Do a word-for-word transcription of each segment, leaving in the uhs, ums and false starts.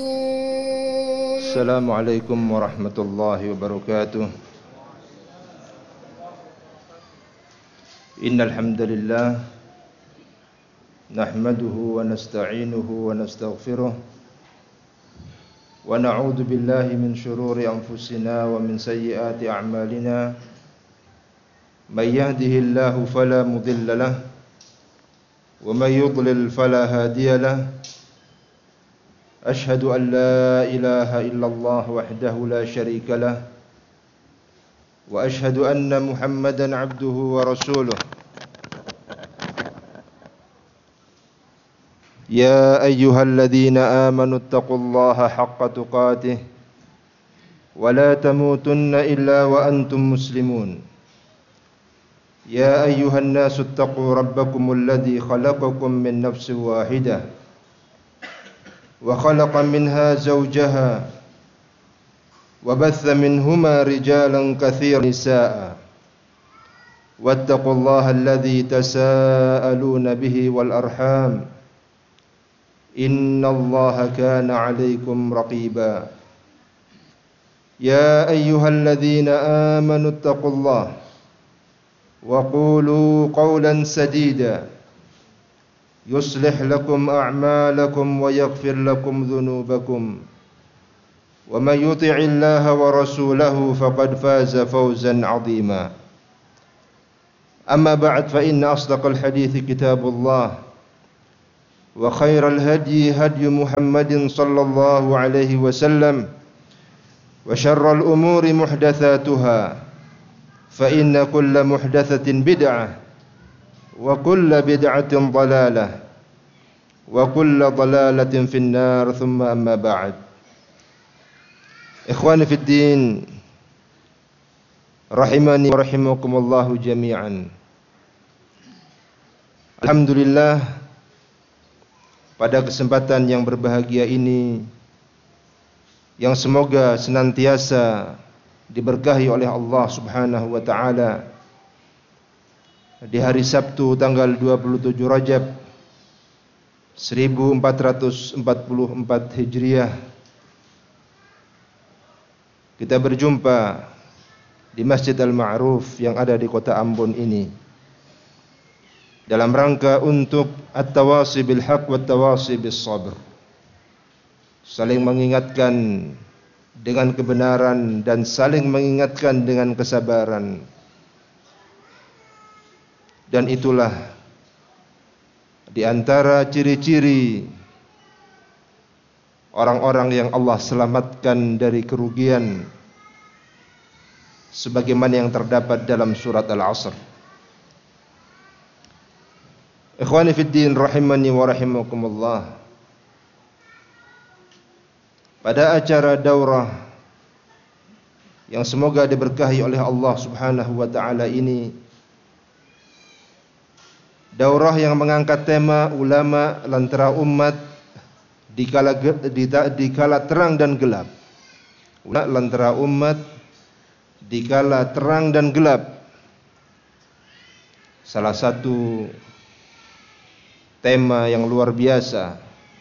Assalamualaikum warahmatullahi wabarakatuh. Innal hamdalillah nahmaduhu wa nasta'inuhu wa nastaghfiruh wa na'udzu billahi min shururi anfusina wa min sayyiati a'malina. May yahdihillahu fala mudilla lahu wa may yudlil fala hadiya lahu. أشهد أن لا إله إلا الله وحده لا شريك له وأشهد أن محمدا عبده ورسوله. يا أيها الذين آمنوا اتقوا الله حق تقاته ولا تموتن إلا وأنتم مسلمون. يا أيها الناس اتقوا ربكم الذي خلقكم من نفس واحدة وخلق منها زوجها وبث منهما رجالا كثيرا نساء واتقوا الله الذي تساءلون به والأرحام إن الله كان عليكم رقيبا. يا أيها الذين آمنوا اتقوا الله وقولوا قولا سديدا يصلح لكم أعمالكم ويغفر لكم ذنوبكم ومن يطع الله ورسوله فقد فاز فوزا عظيما. أما بعد فإن أصدق الحديث كتاب الله وخير الهدي هدي محمد صلى الله عليه وسلم وشر الأمور محدثاتها فإن كل محدثة بدعة وكل بدعة ضلالة وكل ضلالة في النار ثم أما بعد. إخواني في الدين rahimani wa rahimakumullahu jami'an. Alhamdulillah, pada kesempatan yang berbahagia ini yang semoga senantiasa diberkahi oleh Allah Subhanahu wa taala, di hari Sabtu tanggal dua puluh tujuh Rajab seribu empat ratus empat puluh empat Hijriah, kita berjumpa di Masjid Al-Ma'ruf yang ada di kota Ambon ini dalam rangka untuk at-tawasi bil haq wa at-tawasi bis sabr, saling mengingatkan dengan kebenaran dan saling mengingatkan dengan kesabaran. Dan itulah di antara ciri-ciri orang-orang yang Allah selamatkan dari kerugian, sebagaimana yang terdapat dalam surat Al-Asr. Ikhwani fid din rahimani wa rahimakumullah. Pada acara daurah yang semoga diberkahi oleh Allah Subhanahu wa taala ini, daurah yang mengangkat tema ulama lentera umat di kala, di, di kala terang dan gelap. Ulama lentera umat di kala terang dan gelap. Salah satu tema yang luar biasa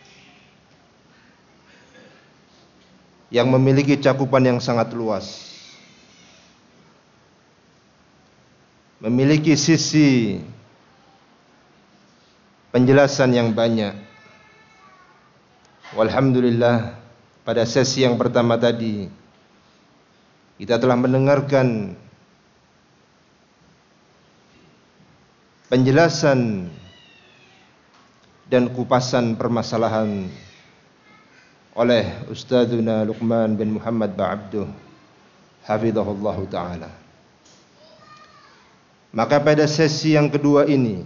yang memiliki cakupan yang sangat luas, memiliki sisi penjelasan yang banyak. Walhamdulillah, pada sesi yang pertama tadi kita telah mendengarkan penjelasan dan kupasan permasalahan oleh Ustadzuna Luqman bin Muhammad Ba'abduh hafizahullah ta'ala. Maka pada sesi yang kedua ini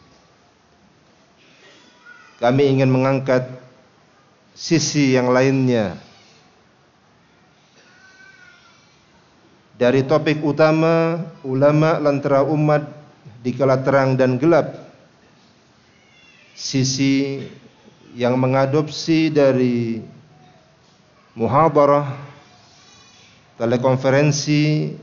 kami ingin mengangkat sisi yang lainnya dari topik utama ulama lentera umat di kala terang dan gelap, sisi yang mengadopsi dari muhadarah, telekonferensi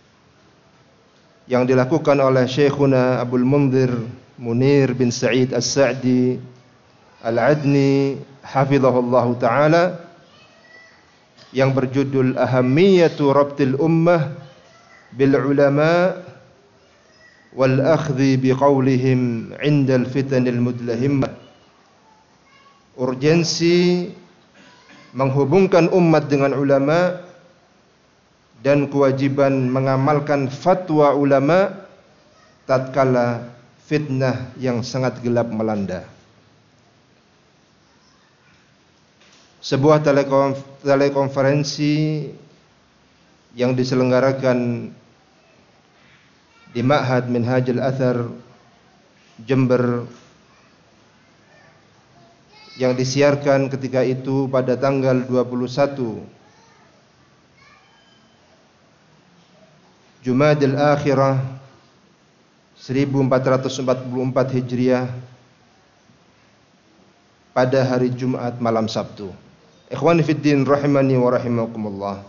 yang dilakukan oleh Syekhuna Abdul Mundhir Munir bin Sa'id As-Sa'di Al-Adni hafizahullah ta'ala yang berjudul Ahammiyatu Rabtil Ummah bil Ulama wal Akhdhi biqaulihim 'inda al-fitanil mudlahimmah. Urgensi menghubungkan umat dengan ulama dan kewajiban mengamalkan fatwa ulama tatkala fitnah yang sangat gelap melanda. Sebuah telekonferensi yang diselenggarakan di Ma'had Minhajul Athar Jember yang disiarkan ketika itu pada tanggal dua puluh satu Jumadil Akhirah seribu empat ratus empat puluh empat Hijriah pada hari Jumat malam Sabtu. Ikhwani fid din rahimani wa rahimakumullah.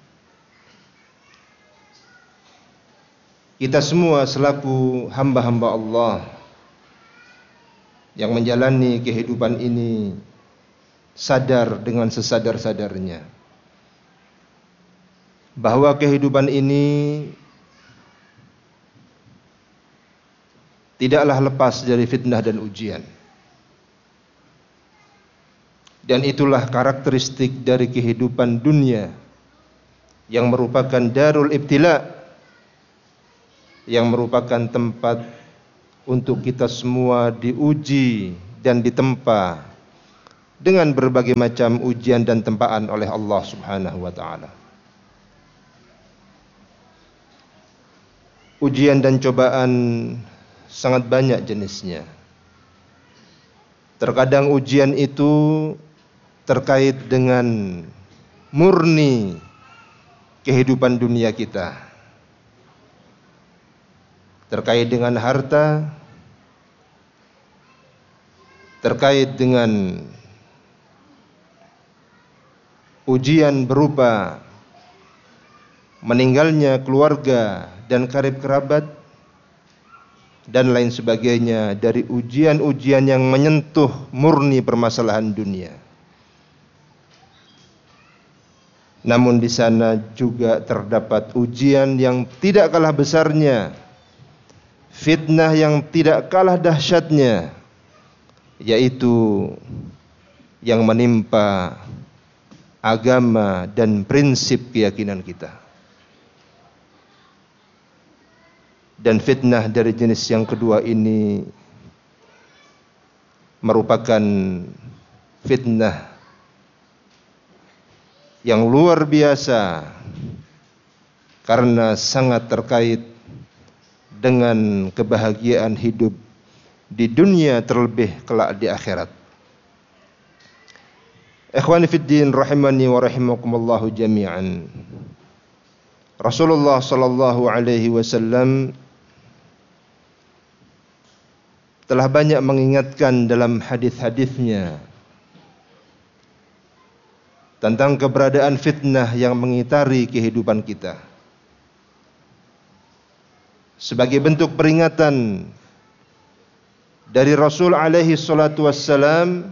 Kita semua selaku hamba-hamba Allah yang menjalani kehidupan ini sadar dengan sesadar-sadarnya bahwa kehidupan ini tidaklah lepas dari fitnah dan ujian. Dan itulah karakteristik dari kehidupan dunia yang merupakan darul ibtila, yang merupakan tempat untuk kita semua diuji dan ditempa dengan berbagai macam ujian dan tempaan oleh Allah Subhanahu wa taala. Ujian dan cobaan sangat banyak jenisnya. Terkadang ujian itu terkait dengan murni kehidupan dunia kita, terkait dengan harta, terkait dengan ujian berupa meninggalnya keluarga dan karib kerabat dan lain sebagainya dari ujian-ujian yang menyentuh murni permasalahan dunia. Namun di sana juga terdapat ujian yang tidak kalah besarnya, fitnah yang tidak kalah dahsyatnya, yaitu yang menimpa agama dan prinsip keyakinan kita. Dan fitnah dari jenis yang kedua ini merupakan fitnah yang luar biasa karena sangat terkait dengan kebahagiaan hidup di dunia terlebih kelak di akhirat. Ikhwani fid din rahimani wa rahimakumullah jami'an. Rasulullah sallallahu alaihi wasallam telah banyak mengingatkan dalam hadis-hadisnya tentang keberadaan fitnah yang mengitari kehidupan kita. Sebagai bentuk peringatan dari Rasul alaihi salatu wassalam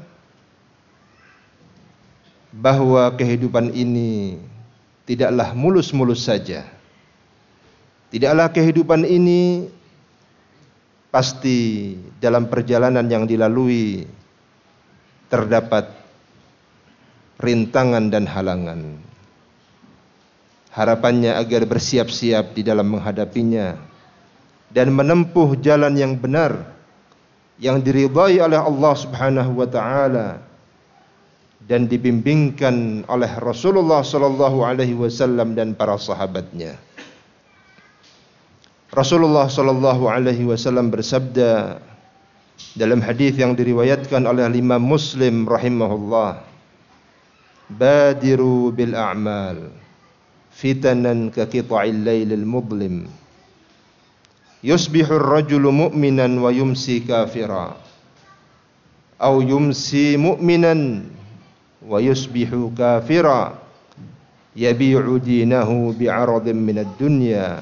bahwa kehidupan ini tidaklah mulus-mulus saja. Tidaklah kehidupan ini pasti dalam perjalanan yang dilalui terdapat rintangan dan halangan. Harapannya agar bersiap-siap di dalam menghadapinya dan menempuh jalan yang benar yang diridhai oleh Allah Subhanahu wa taala dan dibimbingkan oleh Rasulullah sallallahu alaihi wasallam dan para sahabatnya. Rasulullah sallallahu alaihi wasallam bersabda dalam hadis yang diriwayatkan oleh Imam Muslim rahimahullah, "Badiru bil a'mal fitanan ka qita'il lailil mudlim. Yusbihu ar-rajulu mu'minan wa yumsi kafira. Aw yumsi mu'minan wa yusbihu kafira. Yabi'u dinahu bi'aradin minad dunya."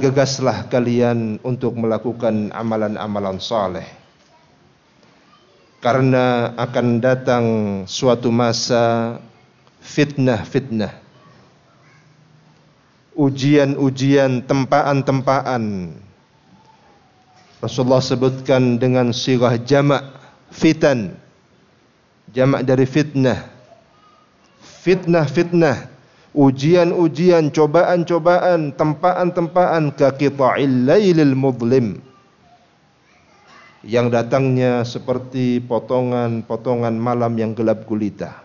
Bergegaslah kalian untuk melakukan amalan-amalan saleh. karena akan datang suatu masa fitnah-fitnah, ujian-ujian, tempaan-tempaan. Rasulullah sebutkan dengan sirah jamak, fitan, jamak dari fitnah. Fitnah-fitnah, ujian-ujian, cobaan-cobaan, tempaan-tempaan, ka qita'il lailil mudlim, yang datangnya seperti potongan-potongan malam yang gelap gulita.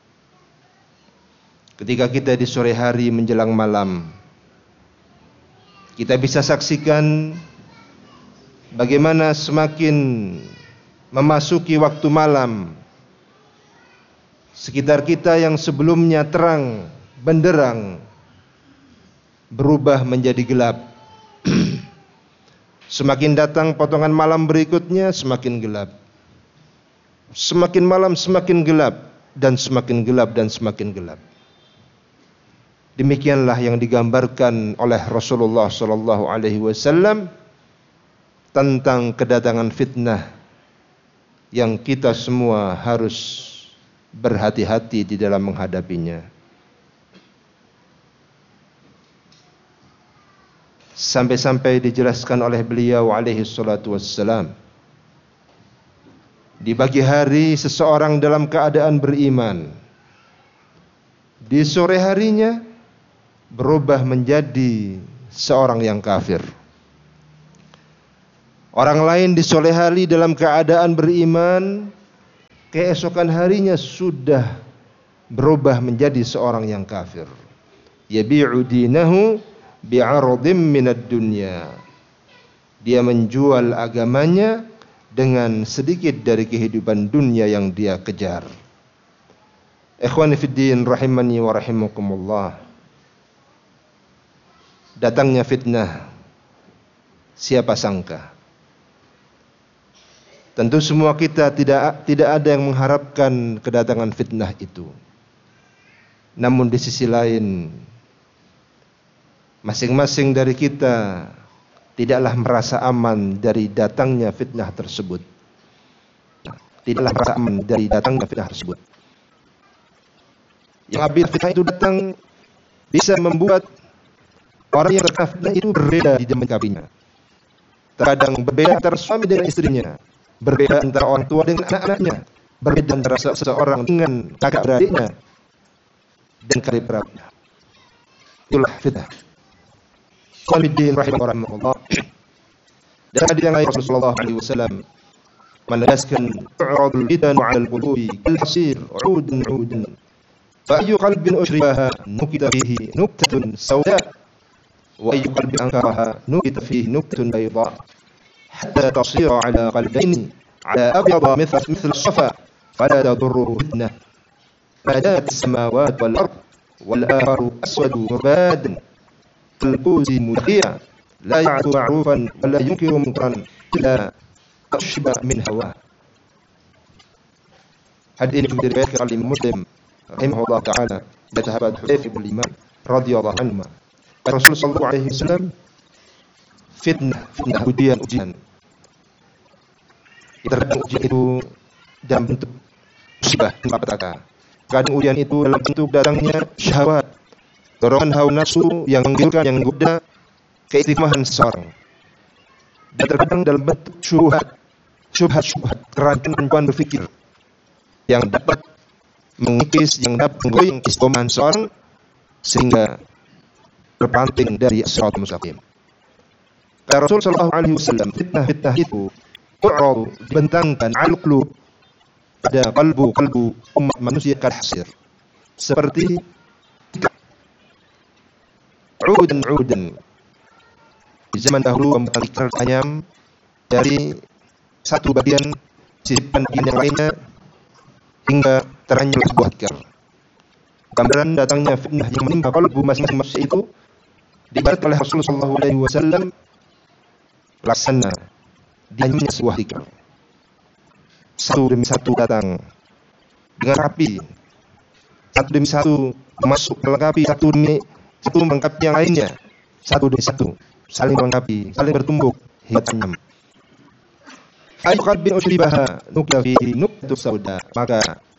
Ketika kita di sore hari menjelang malam, kita bisa saksikan bagaimana semakin memasuki waktu malam, sekitar kita yang sebelumnya terang benderang berubah menjadi gelap. Semakin datang potongan malam berikutnya, semakin gelap. Semakin malam semakin gelap, dan semakin gelap dan semakin gelap. Demikianlah yang digambarkan oleh Rasulullah sallallahu alaihi wasallam tentang kedatangan fitnah yang kita semua harus berhati-hati di dalam menghadapinya. Sampai-sampai dijelaskan oleh beliau alaihi salatu wassalam, di pagi hari seseorang dalam keadaan beriman, di sore harinya berubah menjadi seorang yang kafir. Orang lain di sore hari dalam keadaan beriman, keesokan harinya sudah berubah menjadi seorang yang kafir. Yabi'u dinahu bi'aradim minad dunya. Dia menjual agamanya dengan sedikit dari kehidupan dunia yang dia kejar. Ikhwani fid din rahimani wa rahimakumullah. Datangnya fitnah, siapa sangka? Tentu semua kita tidak tidak ada yang mengharapkan kedatangan fitnah itu. Namun di sisi lain, masing-masing dari kita tidaklah merasa aman dari datangnya fitnah tersebut. Tidaklah merasa aman dari datangnya fitnah tersebut. Yang apabila fitnah itu datang, bisa membuat orang yang terkena fitnah itu berbeda di dalam menyikapinya. Terkadang berbeda antara suami dengan istrinya, berbeda antara orang tua dengan anak-anaknya, berbeda antara seseorang dengan kakak beradiknya dan karib kerabatnya. Itulah fitnah. Qaniddin rahimahullah. Dan hadis yang lain Rasulullah sallallahu alaihi wasallam menegaskan, "Tu'radul fitanu 'alal qulubi kal hasir 'udan 'udan. Fa ayyu qalbin ushribaha nukita fihi nuktatun sawda wa ayyu qalbin ankaraha nukita fihi nuktatun bayda hatta tasira 'ala qalbayni 'ala abyada mithla mithl as-safa fala tadurruhu fitnah. Fadat as-samawati wal ard wal akharu aswadu murbadan al-kuzi mudhi'a la ya'tu ma'rufan wa la yunkiru munkaran illa ashba min hawa." Hadis ini diriwayatkan oleh Muslim rahimahullah taala dari sahabat Hudzaifah bin Yaman radhiyallahu anhu. Rasulullah sallallahu alaihi wasallam, fitnah, fitnah ujian, ujian. Terkadang ujian itu dalam bentuk musibah, malapetaka. Kadang ujian itu dalam bentuk datangnya syahwat, dorongan hawa nafsu yang menggiurkan, yang menggoda keistiqomahan seseorang. Dan terkadang dalam bentuk syubhat, syubhat-syubhat, kerancuan berpikir yang dapat mengikis, yang dapat menggoyang keistiqomahan seseorang sehingga terpanting dari as-siratal mustaqim. Kata Rasul sallallahu alaihi wasallam, fitnah-fitnah itu tu'radu, dibentangkan al-qulub, pada kalbu-kalbu umat manusia kal hasir, seperti udan-udan. Di zaman dahulu pembuatan ikan ayam dari satu bagian sisipan bagian yang lainnya hingga teranyur sebuah tikar. Gambaran datangnya fitnah yang menimpa kalbu masing-masing manusia itu diibaratkan oleh Rasulullah sallallahu alaihi wasallam laksana dianyurnya sebuah tikar. Satu demi satu datang dengan rapi, satu demi satu masuk melengkapi, satu demi satu melengkapi yang lainnya, satu demi satu saling melengkapi, saling bertumbuk hingga tajam. Ay qalbin ushribaha nukla fi nuqtu sauda. Maka